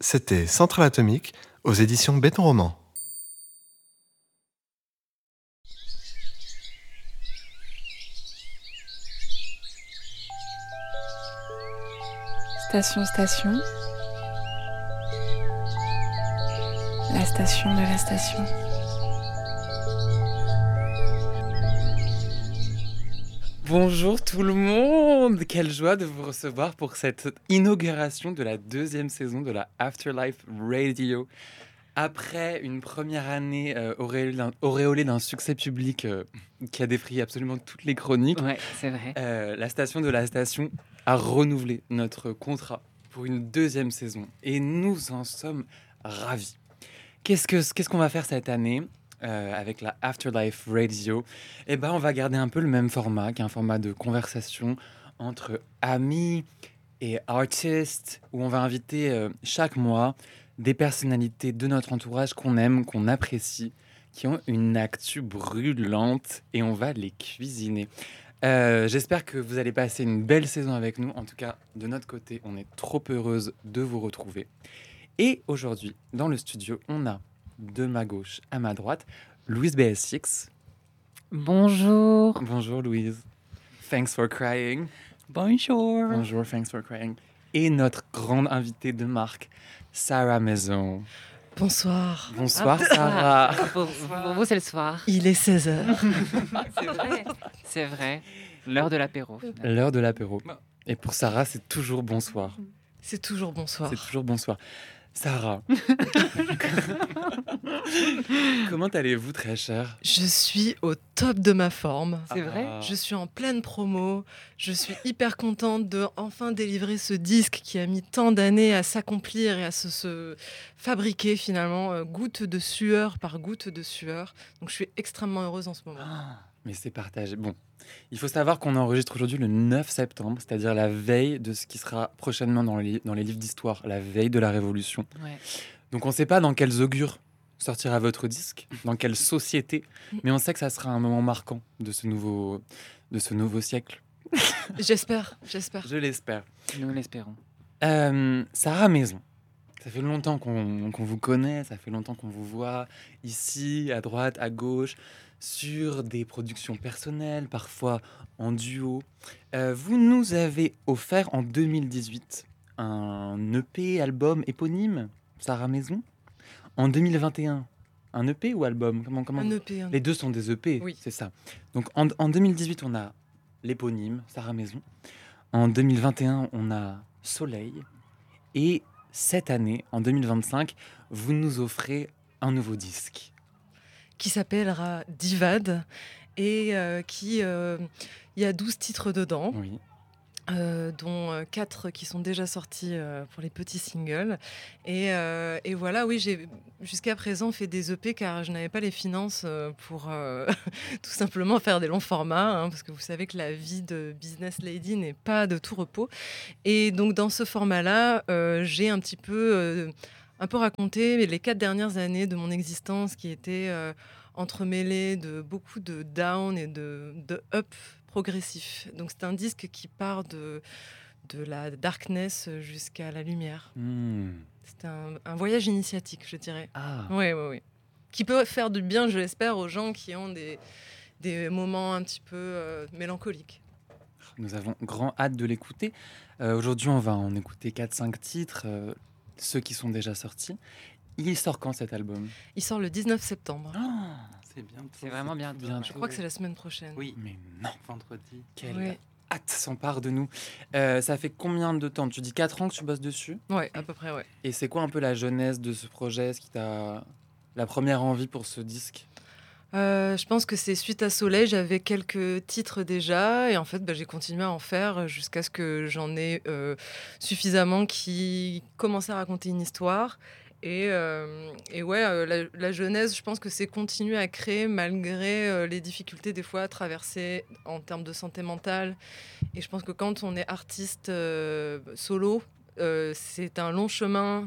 C'était Centrale Atomique aux éditions Béton Roman. Station, la station de la station. Bonjour tout le monde! Quelle joie de vous recevoir pour cette inauguration de la deuxième saison de la Afterlife Radio. Après une première année auréolée d'un succès public qui a défrayé absolument toutes les chroniques, Ouais, c'est vrai. la station de la station a renouvelé notre contrat pour une deuxième saison et nous en sommes ravis. Qu'est-ce qu'on va faire cette année avec la Afterlife Radio? Eh ben, on va garder un peu le même format, qui est un format de conversation entre amis et artistes, où on va inviter chaque mois des personnalités de notre entourage qu'on aime, qu'on apprécie, qui ont une actu brûlante, et on va les cuisiner. J'espère que vous allez passer une belle saison avec nous. En tout cas, de notre côté, on est trop heureuse de vous retrouver. Et aujourd'hui, dans le studio, on a de ma gauche à ma droite, Louise BS6. Bonjour. Bonjour Louise. Thanks for crying. Bonjour. Bonjour, thanks for crying. Et notre grande invitée de marque, Sarah Maison. Bonsoir. Bonsoir Sarah. Pour vous, c'est le soir. Il est 16h. C'est vrai. C'est vrai. L'heure de l'apéro. L'heure de l'apéro. Et pour Sarah, c'est toujours bonsoir. C'est toujours bonsoir. C'est toujours bonsoir. Sarah, comment allez-vous très chère? Je suis au top de ma forme. C'est vrai. Je suis en pleine promo. Je suis hyper contente de enfin délivrer ce disque qui a mis tant d'années à s'accomplir et à se fabriquer finalement, goutte de sueur par goutte de sueur. Donc je suis extrêmement heureuse en ce moment. Mais c'est partagé. Bon, il faut savoir qu'on enregistre aujourd'hui le 9 septembre, c'est-à-dire la veille de ce qui sera prochainement dans les livres d'histoire, la veille de la Révolution. Ouais. Donc on ne sait pas dans quels augures sortira votre disque, dans quelle société, mais on sait que ça sera un moment marquant de ce nouveau siècle. J'espère. Je l'espère. Nous l'espérons. Sarah Maison, ça fait longtemps qu'on vous connaît, ça fait longtemps qu'on vous voit ici, à droite, à gauche, sur des productions personnelles, parfois en duo. Vous nous avez offert en 2018 un EP, album éponyme, Sarah Maison. En 2021, un EP ou album? Comment Un EP. Les deux sont des EP, Oui. c'est ça. Donc en 2018, on a l'éponyme, Sarah Maison. En 2021, on a Soleil. Et cette année, en 2025, vous nous offrez un nouveau disque. Qui s'appellera Divad et il y a 12 titres dedans. Oui. Dont 4 qui sont déjà sortis pour les petits singles. Et voilà, oui, j'ai jusqu'à présent fait des EP car je n'avais pas les finances pour tout simplement faire des longs formats, parce que vous savez que la vie de business lady n'est pas de tout repos. Et donc dans ce format-là, j'ai un peu raconté les 4 dernières années de mon existence qui étaient entremêlées de beaucoup de down et de up progressif. Donc c'est un disque qui part de la darkness jusqu'à la lumière. C'est un voyage initiatique, je dirais. Ah. Oui. Qui peut faire du bien, je l'espère, aux gens qui ont des moments un petit peu mélancoliques. Nous avons grand hâte de l'écouter. Aujourd'hui, on va en écouter 4-5 titres, ceux qui sont déjà sortis. Il sort quand cet album? Il sort le 19 septembre. C'est bientôt. C'est vraiment bien. Je crois que c'est la semaine prochaine. Oui, mais non. Vendredi. Quelle Oui. hâte s'empare de nous. Ça fait combien de temps? Tu dis 4 ans que tu bosses dessus? Ouais, à peu près, ouais. Et c'est quoi un peu la genèse de ce projet? Est-ce qui t'a la première envie pour ce disque? Je pense que c'est suite à Soleil, j'avais quelques titres déjà et en fait j'ai continué à en faire jusqu'à ce que j'en ai suffisamment qui commençaient à raconter une histoire. Et la genèse, je pense que c'est continuer à créer malgré les difficultés des fois à traverser en termes de santé mentale. Et je pense que quand on est artiste solo, c'est un long chemin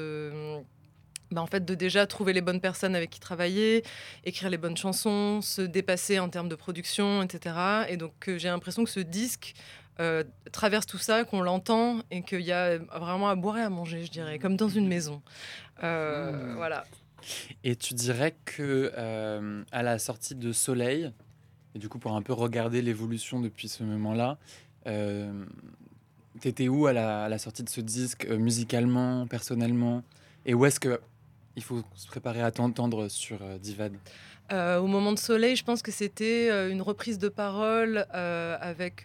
de déjà trouver les bonnes personnes avec qui travailler, écrire les bonnes chansons, se dépasser en termes de production, etc. Et donc j'ai l'impression que ce disque traverse tout ça, qu'on l'entend et qu'il y a vraiment à boire et à manger, je dirais, comme dans une maison. Voilà. Et tu dirais que à la sortie de Soleil, et du coup pour un peu regarder l'évolution depuis ce moment-là, t'étais où à la sortie de ce disque, musicalement, personnellement, et où est-ce que il faut se préparer à t'entendre sur Divad? Au moment de Soleil, je pense que c'était une reprise de parole avec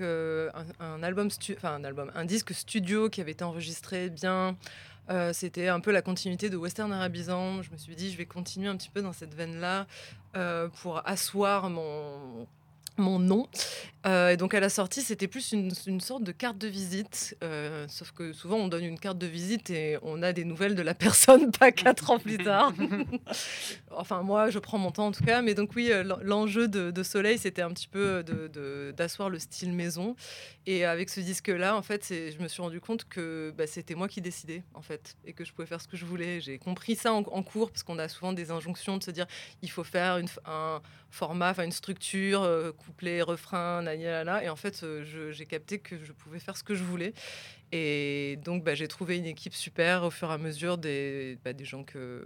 un disque studio qui avait été enregistré bien. C'était un peu la continuité de Western Arabisant. Je me suis dit, je vais continuer un petit peu dans cette veine-là pour asseoir mon nom. Et donc à la sortie, c'était plus une sorte de carte de visite. Sauf que souvent, on donne une carte de visite et on a des nouvelles de la personne pas 4 ans plus tard. Enfin, moi, je prends mon temps en tout cas. Mais donc oui, l'enjeu de Soleil, c'était un petit peu d'asseoir le style maison. Et avec ce disque-là, en fait, je me suis rendu compte que c'était moi qui décidais, en fait, et que je pouvais faire ce que je voulais. J'ai compris ça en cours, parce qu'on a souvent des injonctions de se dire, il faut faire un format, enfin une structure, couplet, refrain, et en fait, j'ai capté que je pouvais faire ce que je voulais. Et donc, j'ai trouvé une équipe super au fur et à mesure des gens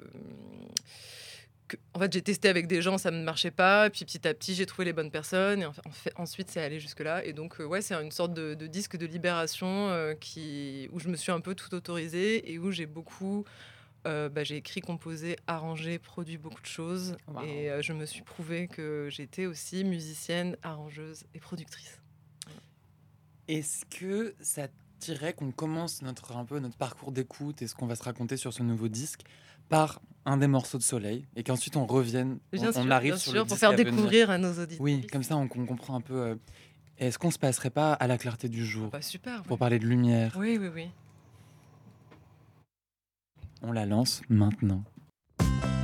en fait, j'ai testé avec des gens, ça ne marchait pas. Puis petit à petit, j'ai trouvé les bonnes personnes. Et ensuite, c'est allé jusque-là. Et donc, ouais, c'est une sorte de disque de libération où je me suis un peu tout autorisée et où j'ai beaucoup... j'ai écrit, composé, arrangé, produit beaucoup de choses. Wow. Et je me suis prouvé que j'étais aussi musicienne, arrangeuse et productrice. Est-ce que ça te dirait qu'on commence un peu notre parcours d'écoute et ce qu'on va se raconter sur ce nouveau disque par un des morceaux de Soleil, et qu'ensuite on revienne, on arrive bien sur sûr, le pour disque faire à venir. découvrir à nos auditeurs. Oui, comme ça on comprend un peu. Est-ce qu'on se passerait pas à la clarté du jour Super. pour parler de lumière? Oui. On la lance maintenant.